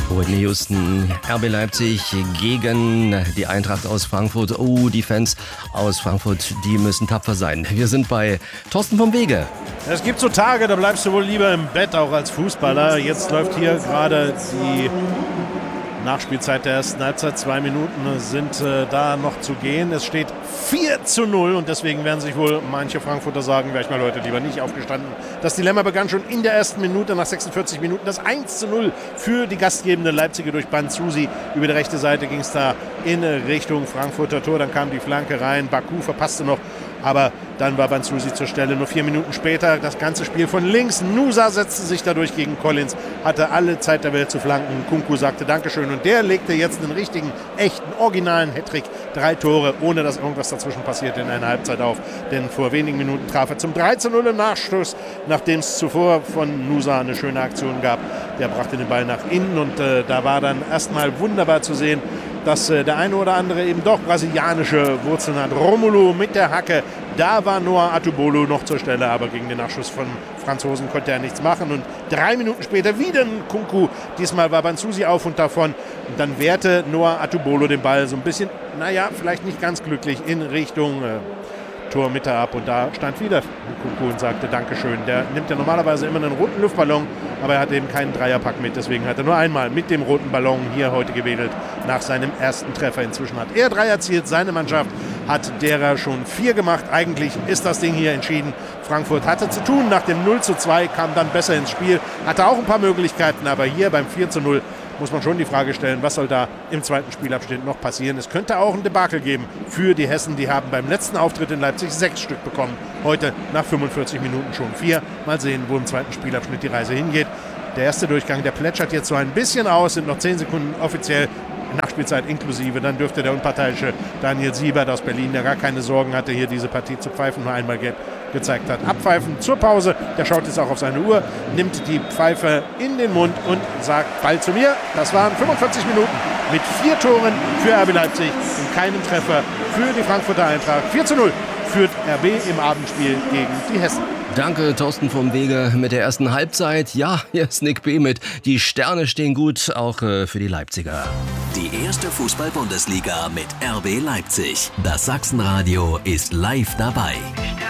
Whitney Houston, RB Leipzig gegen die Eintracht aus Frankfurt. Oh, die Fans aus Frankfurt, die müssen tapfer sein. Wir sind bei Thorsten vom Wege. Es gibt so Tage, da bleibst du wohl lieber im Bett, auch als Fußballer. Jetzt läuft hier gerade die Nachspielzeit der ersten Halbzeit. 2 Minuten sind da noch zu gehen. Es steht 4:0 und deswegen werden sich wohl manche Frankfurter sagen, wäre ich mal heute lieber nicht aufgestanden. Das Dilemma begann schon in der ersten Minute, nach 46 Minuten. Das 1:0 für die gastgebende Leipziger durch Banzusi. Über die rechte Seite ging es da in Richtung Frankfurter Tor. Dann kam die Flanke rein. Baku verpasste noch, aber dann war Banzusi zur Stelle. Nur 4 Minuten später das ganze Spiel von links. Nusa setzte sich dadurch gegen Collins, hatte alle Zeit der Welt zu flanken. Kunku sagte Dankeschön und der legte jetzt einen richtigen, echten, originalen Hattrick. 3 Tore, ohne dass irgendwas dazwischen passierte in einer Halbzeit auf. Denn vor wenigen Minuten traf er zum 3:0 im Nachstoß, nachdem es zuvor von Nusa eine schöne Aktion gab. Der brachte den Ball nach innen und da war dann erstmal wunderbar zu sehen, dass der eine oder andere eben doch brasilianische Wurzeln hat. Romulo mit der Hacke, da war Noah Atubolo noch zur Stelle, aber gegen den Nachschuss von Franzosen konnte er nichts machen. Und 3 Minuten später wieder ein Kunku, diesmal war Banzusi auf und davon. Und dann wehrte Noah Atubolo den Ball so ein bisschen, naja, vielleicht nicht ganz glücklich, in Richtung Tormitte ab. Und da stand wieder Kunku und sagte Dankeschön. Der nimmt ja normalerweise immer einen roten Luftballon, aber er hat eben keinen Dreierpack mit. Deswegen hat er nur einmal mit dem roten Ballon hier heute gewedelt nach seinem ersten Treffer. Inzwischen hat er 3 erzielt, seine Mannschaft hat derer schon 4 gemacht. Eigentlich ist das Ding hier entschieden. Frankfurt hatte zu tun. Nach dem 0:2 kam dann besser ins Spiel. Hatte auch ein paar Möglichkeiten, aber hier beim 4:0 muss man schon die Frage stellen, was soll da im zweiten Spielabschnitt noch passieren. Es könnte auch ein Debakel geben für die Hessen. Die haben beim letzten Auftritt in Leipzig 6 Stück bekommen. Heute nach 45 Minuten schon 4. Mal sehen, wo im zweiten Spielabschnitt die Reise hingeht. Der erste Durchgang, der plätschert jetzt so ein bisschen aus. Sind noch 10 Sekunden offiziell Nachspielzeit inklusive. Dann dürfte der unparteiische Daniel Siebert aus Berlin, der gar keine Sorgen hatte, hier diese Partie zu pfeifen, nur einmal gelb gezeigt hat. Abpfeifen zur Pause. Der schaut jetzt auch auf seine Uhr, nimmt die Pfeife in den Mund und sagt Ball zu mir. Das waren 45 Minuten mit 4 Toren für RB Leipzig und keinem Treffer für die Frankfurter Eintracht. 4:0 führt RB im Abendspiel gegen die Hessen. Danke, Thorsten vom Wege mit der ersten Halbzeit. Ja, hier ist Nick B. mit Die Sterne stehen gut, auch für die Leipziger. Die erste Fußball-Bundesliga mit RB Leipzig. Das Sachsenradio ist live dabei.